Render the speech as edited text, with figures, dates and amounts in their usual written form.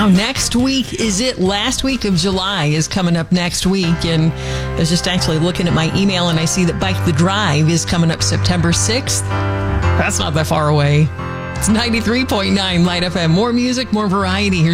Now, next week is it. Last week of July is coming up next week. And I was just actually looking at my email and I see that Bike the Drive is coming up September 6th. That's not that far away. It's 93.9 Light FM. More music, more variety. Here's